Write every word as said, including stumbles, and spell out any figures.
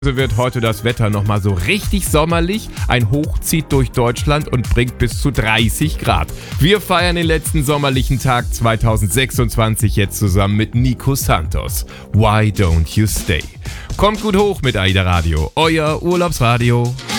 Wird heute das Wetter nochmal so richtig sommerlich. Ein Hoch zieht durch Deutschland und bringt bis zu dreißig Grad. Wir feiern den letzten sommerlichen Tag zweitausendsechsundzwanzig jetzt zusammen mit Nico Santos. Why don't you stay? Kommt gut hoch mit AIDA Radio, euer Urlaubsradio.